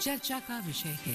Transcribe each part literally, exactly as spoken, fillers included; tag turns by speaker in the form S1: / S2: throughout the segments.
S1: चर्चा का विषय है।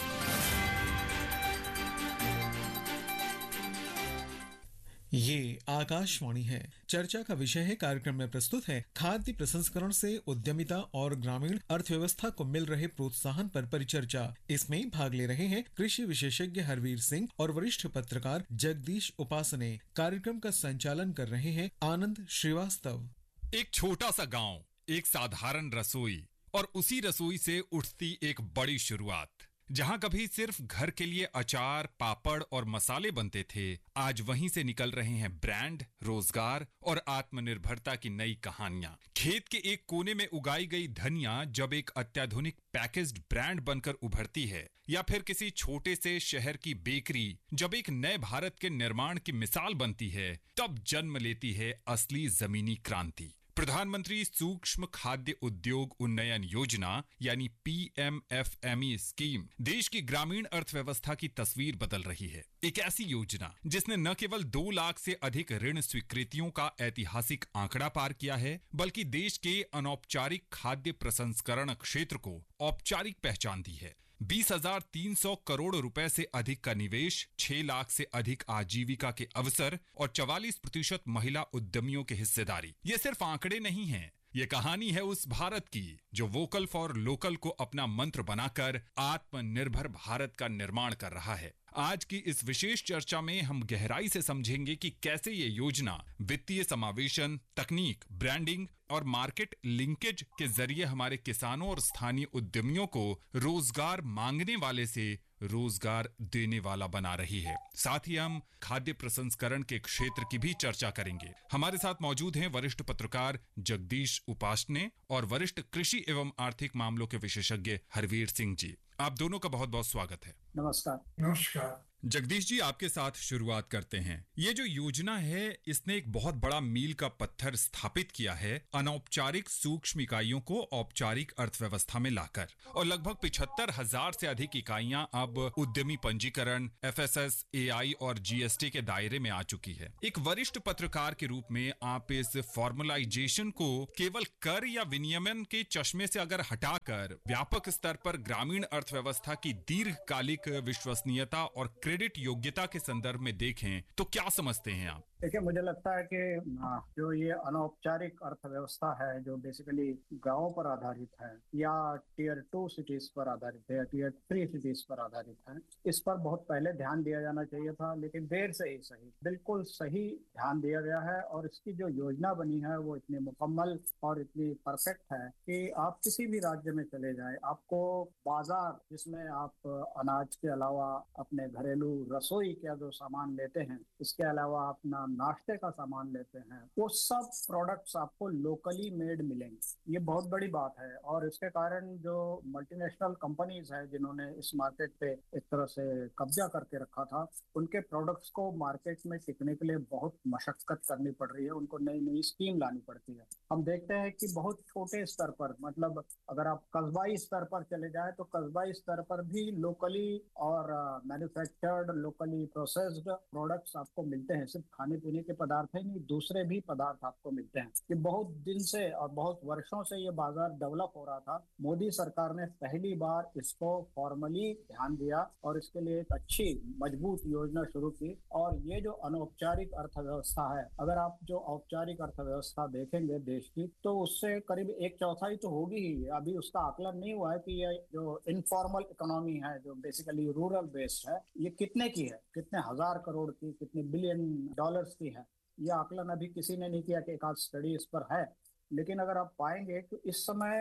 S2: ये आकाशवाणी है। चर्चा का विषय है कार्यक्रम में प्रस्तुत है खाद्य प्रसंस्करण से उद्यमिता और ग्रामीण अर्थव्यवस्था को मिल रहे प्रोत्साहन पर परिचर्चा। इसमें भाग ले रहे हैं कृषि विशेषज्ञ हरवीर सिंह और वरिष्ठ पत्रकार जगदीश उपासने। कार्यक्रम का संचालन कर रहे हैं आनंद श्रीवास्तव।
S3: एक छोटा सा गांव, एक साधारण रसोई और उसी रसोई से उठती एक बड़ी शुरुआत। जहां कभी सिर्फ घर के लिए अचार, पापड़ और मसाले बनते थे, आज वहीं से निकल रहे हैं ब्रांड, रोजगार और आत्मनिर्भरता की नई कहानियां। खेत के एक कोने में उगाई गई धनिया जब एक अत्याधुनिक पैकेज्ड ब्रांड बनकर उभरती है, या फिर किसी छोटे से शहर की बेकरी जब एक नए भारत के निर्माण की मिसाल बनती है, तब जन्म लेती है असली जमीनी क्रांति। प्रधानमंत्री सूक्ष्म खाद्य उद्योग उन्नयन योजना यानी P M F M E scheme देश की ग्रामीण अर्थव्यवस्था की तस्वीर बदल रही है। एक ऐसी योजना जिसने न केवल दो लाख से अधिक ऋण स्वीकृतियों का ऐतिहासिक आंकड़ा पार किया है, बल्कि देश के अनौपचारिक खाद्य प्रसंस्करण क्षेत्र को औपचारिक पहचान दी है। बीस हजार तीन सौ करोड़ रुपए से अधिक का निवेश, छह लाख से अधिक आजीविका के अवसर और चवालीस प्रतिशत महिला उद्यमियों की हिस्सेदारी। ये सिर्फ आंकड़े नहीं हैं, ये कहानी है उस भारत की जो वोकल फॉर लोकल को अपना मंत्र बनाकर आत्मनिर्भर भारत का निर्माण कर रहा है। आज की इस विशेष चर्चा में हम गहराई से समझेंगे कि कैसे ये योजना वित्तीय समावेशन, तकनीक, ब्रांडिंग और मार्केट लिंकेज के जरिए हमारे किसानों और स्थानीय उद्यमियों को रोजगार मांगने वाले से रोजगार देने वाला बना रही है। साथ ही हम खाद्य प्रसंस्करण के क्षेत्र की भी चर्चा करेंगे। हमारे साथ मौजूद हैं वरिष्ठ पत्रकार जगदीश उपासने और वरिष्ठ कृषि एवं आर्थिक मामलों के विशेषज्ञ हरवीर सिंह जी। आप दोनों का बहुत बहुत स्वागत है।
S4: नमस्कार।
S5: नमस्कार।
S3: जगदीश जी, आपके साथ शुरुआत करते हैं। ये जो योजना है, इसने एक बहुत बड़ा मील का पत्थर स्थापित किया है अनौपचारिक सूक्ष्म इकाइयों को औपचारिक अर्थव्यवस्था में लाकर, और लगभग पिछहत्तर हजार से अधिक इकाइयां अब उद्यमी पंजीकरण, एफ एस एस ए आई और जी एस टी के दायरे में आ चुकी है। एक वरिष्ठ पत्रकार के रूप में आप इस फॉर्मलाइजेशन को केवल कर या विनियमन के चश्मे से अगर हटाकर व्यापक स्तर पर ग्रामीण अर्थव्यवस्था की दीर्घकालिक विश्वसनीयता और क्रेडिट योग्यता के संदर्भ में देखें तो क्या समझते हैं आप?
S4: देखिए, मुझे लगता है कि जो ये अनौपचारिक अर्थव्यवस्था है, जो बेसिकली गांवों पर आधारित है या टीयर टू सिटीज पर आधारित है या टीयर थ्री सिटीज पर आधारित है, इस पर बहुत पहले ध्यान दिया जाना चाहिए था, लेकिन देर से ही सही, बिल्कुल सही ध्यान दिया गया है। और इसकी जो योजना बनी है वो इतनी मुकम्मल और इतनी परफेक्ट है कि आप किसी भी राज्य में चले जाए, आपको बाजार जिसमें आप अनाज के अलावा अपने घरेलू रसोई का जो सामान लेते हैं, इसके अलावा अपना नाश्ते का सामान लेते हैं, वो सब प्रोडक्ट्स आपको लोकली मेड मिलेंगे। ये बहुत बड़ी बात है, और इसके कारण जो मल्टीनेशनल कंपनीज है जिन्होंने इस मार्केट पे एक तरह से कब्जा करके रखा था, उनके प्रोडक्ट्स को मार्केट में टिकने के लिए बहुत मशक्कत करनी पड़ रही है, उनको नई नई स्कीम लानी पड़ती है। हम देखते हैं कि बहुत छोटे स्तर पर, मतलब अगर आप कस्बाई स्तर पर चले जाए तो कस्बाई स्तर पर भी लोकली और मैन्युफैक्चर्ड, लोकली प्रोसेस्ड प्रोडक्ट्स आपको मिलते हैं। सिर्फ खाने पीने के पदार्थ है नहीं, दूसरे भी पदार्थ आपको मिलते हैं। ये बहुत दिन से और बहुत वर्षों से ये बाजार डेवलप हो रहा था। मोदी सरकार ने पहली बार इसको फॉर्मली ध्यान दिया और इसके लिए एक अच्छी मजबूत योजना शुरू की। और ये जो अनौपचारिक अर्थव्यवस्था है, अगर आप जो औपचारिक अर्थव्यवस्था देखेंगे देश की, तो उससे करीब एक चौथाई तो होगी ही। अभी उसका आकलन नहीं हुआ है कि ये जो इनफॉर्मल इकोनॉमी है, जो बेसिकली रूरल बेस्ड है, ये कितने की है, कितने हजार करोड़ की, कितने बिलियन डॉलर्स की है। ये आकलन अभी किसी ने नहीं किया कि एक आध स्टडी इस पर है। लेकिन अगर आप पाएंगे कि इस समय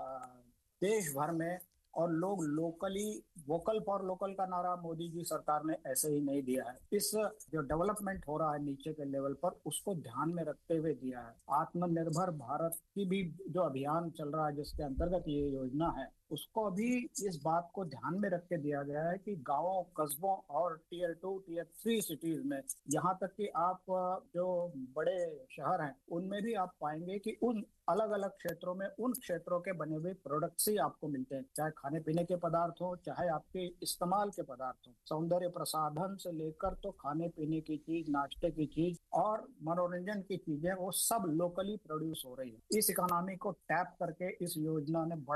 S4: देश भर में और लोग लोकली, वोकल फॉर लोकल का नारा मोदी जी सरकार ने ऐसे ही नहीं दिया है। इस जो डेवलपमेंट हो रहा है नीचे के लेवल पर, उसको ध्यान में रखते हुए दिया है। आत्मनिर्भर भारत की भी जो अभियान चल रहा है, जिसके अंतर्गत ये योजना है, उसको भी इस बात को ध्यान में रख के दिया गया है कि गांवों, कस्बों और tier two, tier three cities में, यहाँ तक कि आप जो बड़े शहर हैं उनमें भी आप पाएंगे कि उन अलग अलग क्षेत्रों में उन क्षेत्रों के बने हुए प्रोडक्ट्स ही आपको मिलते हैं, चाहे खाने पीने के पदार्थ हो, चाहे आपके इस्तेमाल के पदार्थ हो, सौंदर्य प्रसाधन से लेकर तो खाने पीने की चीज, नाश्ते की चीज और मनोरंजन की चीजें, वो सब लोकली प्रोड्यूस हो रही है। इस इकोनॉमी को टैप करके इस योजना ने बड़ा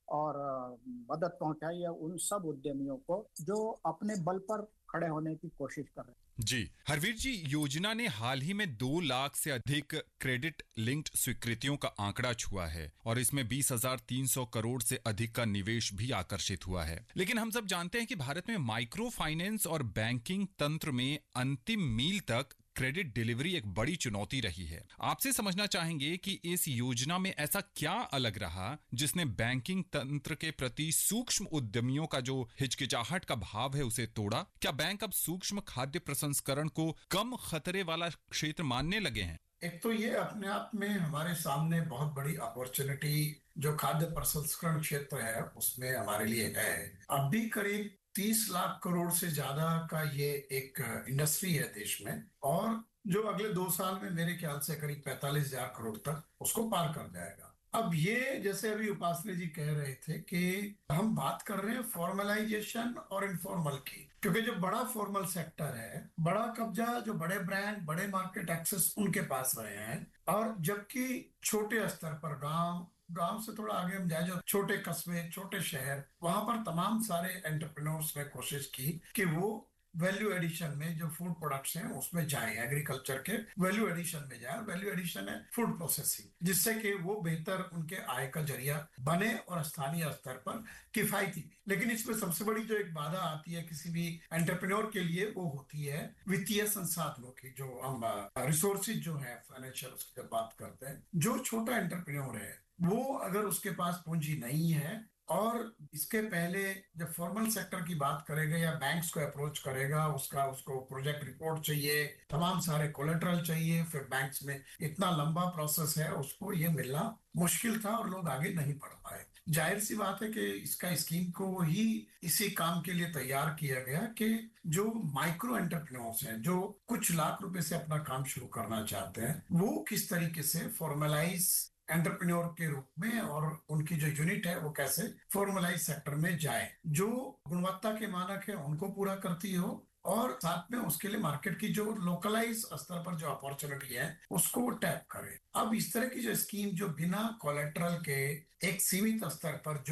S4: और मदद पहुंचाई है उन सब उद्यमियों को जो अपने बल पर खड़े होने की कोशिश कर रहे हैं।
S3: जी हरवीर जी, योजना ने हाल ही में दो लाख से अधिक क्रेडिट लिंक्ड स्वीकृतियों का आंकड़ा छुआ है और इसमें बीस हजार तीन सौ करोड़ से अधिक का निवेश भी आकर्षित हुआ है। लेकिन हम सब जानते हैं कि भारत में माइक्रो फाइनेंस और बैंकिंग तंत्र में अंतिम मील तक क्रेडिट डिलीवरी एक बड़ी चुनौती रही है। आपसे समझना चाहेंगे कि इस योजना में ऐसा क्या अलग रहा जिसने बैंकिंग तंत्र के प्रति सूक्ष्म उद्यमियों का जो हिचकिचाहट का भाव है उसे तोड़ा? क्या बैंक अब सूक्ष्म खाद्य प्रसंस्करण को कम खतरे वाला क्षेत्र मानने लगे हैं?
S1: एक तो ये अपने आप में हमारे सामने बहुत बड़ी अपॉर्चुनिटी जो खाद्य प्रसंस्करण क्षेत्र है उसमें हमारे लिए है। अब भी करीब तीस लाख करोड़ से ज्यादा का ये एक इंडस्ट्री है देश में, और जो अगले दो साल में मेरे ख्याल से करीब पैंतालीस हजार करोड़ तक उसको पार कर जाएगा। अब ये जैसे अभी उपासने जी कह रहे थे कि हम बात कर रहे हैं फॉर्मलाइजेशन और इनफॉर्मल की, क्योंकि जो बड़ा फॉर्मल सेक्टर है, बड़ा कब्जा, जो बड़े ब्रांड, बड़े मार्केट एक्सेस उनके पास रहे हैं, और जबकि छोटे स्तर पर गांव गांव से थोड़ा आगे हम जाए, जो छोटे कस्बे, छोटे शहर, वहां पर तमाम सारे एंटरप्रेन्योर्स ने कोशिश की कि वो वैल्यू एडिशन में जो फूड प्रोडक्ट्स हैं उसमें जाए, एग्रीकल्चर के वैल्यू एडिशन में जाए। वैल्यू एडिशन है फूड प्रोसेसिंग, जिससे कि वो बेहतर उनके आय का जरिया बने और स्थानीय स्तर पर किफायती भी। लेकिन इसमें सबसे बड़ी जो एक बाधा आती है किसी भी एंटरप्रेन्योर के लिए, वो होती है वित्तीय संसाधनों की। जो हम रिसोर्सेज जो है फाइनेंशियल, उसकी जब बात करते हैं, जो छोटा एंटरप्रेन्योर है वो अगर उसके पास पूंजी नहीं है, और इसके पहले जब फॉर्मल सेक्टर की बात करेगा या बैंक्स को अप्रोच करेगा, उसका उसको प्रोजेक्ट रिपोर्ट चाहिए, तमाम सारे कोलेटरल चाहिए, फिर बैंक्स में इतना लंबा प्रोसेस है, उसको ये मिलना मुश्किल था और लोग आगे नहीं बढ़ पाए। जाहिर सी बात है कि इसका स्कीम को ही इसी काम के लिए तैयार किया गया कि जो माइक्रो एंटरप्रेन्योर्स हैं, जो कुछ लाख रुपए से अपना काम शुरू करना चाहते हैं, वो किस तरीके से फॉर्मलाइज एंटरप्रेन्योर के रूप में, और उनकी जो यूनिट है वो कैसे फॉर्मलाइज सेक्टर में जाए, जो गुणवत्ता के मानक है उनको पूरा करती हो, और साथ में उसके लिए मार्केट की जो लोकलाइज स्तर पर जो अपॉर्चुनिटी है उसको टैप करे। अब इस तरह की जो स्कीम जो बिना कोलेटरल के एक सीमित स्तर पर जो